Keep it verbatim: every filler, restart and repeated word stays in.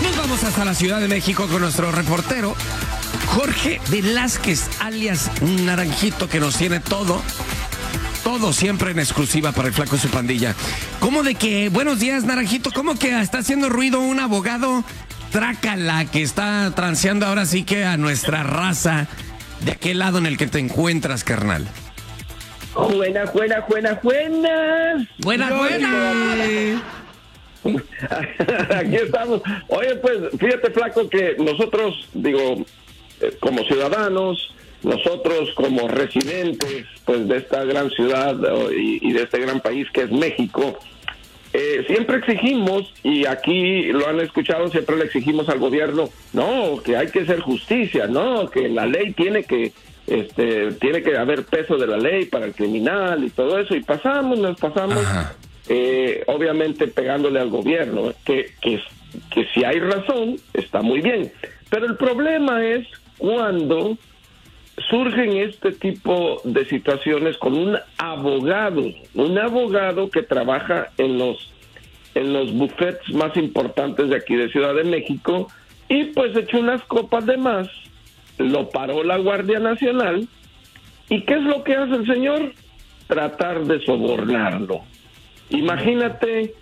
nos vamos hasta la Ciudad de México con nuestro reportero Jorge Velázquez, alias Naranjito, que nos tiene todo, todo siempre en exclusiva para el Flaco y su pandilla. ¿Cómo de que, buenos días, Naranjito, cómo que está haciendo ruido un abogado trácala que está transeando ahora sí que a nuestra raza de aquel lado en el que te encuentras, carnal? Buenas, buenas, buenas, buenas. Buenas, buenas. Aquí estamos. Oye, pues, fíjate, Flaco, que nosotros, digo, eh, como ciudadanos, nosotros como residentes, pues, de esta gran ciudad oh, y, y de este gran país que es México, eh, siempre exigimos, y aquí lo han escuchado, siempre le exigimos al gobierno, no, que hay que hacer justicia, no, que la ley tiene que, este, tiene que haber peso de la ley para el criminal y todo eso, y pasamos, nos pasamos. Ajá. Eh, obviamente pegándole al gobierno, que, que, que si hay razón, está muy bien. Pero el problema es cuando surgen este tipo de situaciones con un abogado, un abogado que trabaja en los, en los bufetes más importantes de aquí de Ciudad de México, y pues echó unas copas de más, lo paró la Guardia Nacional, ¿y qué es lo que hace el señor? Tratar de sobornarlo. Imagínate